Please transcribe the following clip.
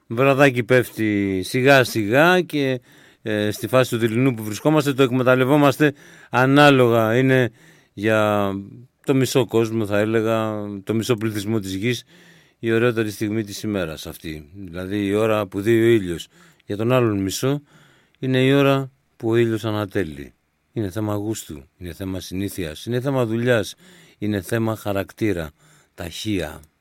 βραδάκι πέφτει σιγά σιγά και στη φάση του δειλινού που βρισκόμαστε το εκμεταλλευόμαστε ανάλογα. Είναι για το μισό κόσμο, θα έλεγα, το μισό πληθυσμό της γης, η ωραιότερη στιγμή της ημέρας αυτή. Δηλαδή η ώρα που δει ο ήλιος. Για τον άλλον μισό είναι η ώρα που ο ήλιος ανατέλει. Είναι θέμα γούστου, είναι θέμα συνήθειας, είναι θέμα δουλειάς, είναι θέμα χαρακτήρα, ταχεία.